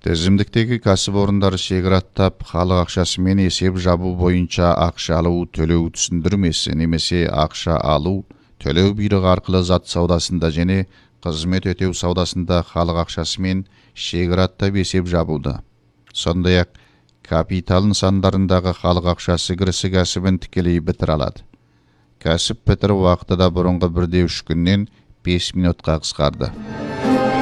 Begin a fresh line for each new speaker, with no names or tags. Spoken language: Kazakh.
Тізімдіктегі кәсіпорындар шегіраттап, халық ақшасымен есеп жабу бойынша ақша алу, төлеу түсіндірмесі немесе ақша алу, төлеу бұйрығы арқылы зат саудасында және қызмет өтеу саудасында халық ақшасымен шегіраттап есеп жабуды. Сондай-ақ капитал нысандарындағы халық ақшасы кірісі кәсібін тікелей бітіре алады. Кәсіп бітіру уақыты да бұрынғы 1-3 күннен 5 минутқа қысқарды.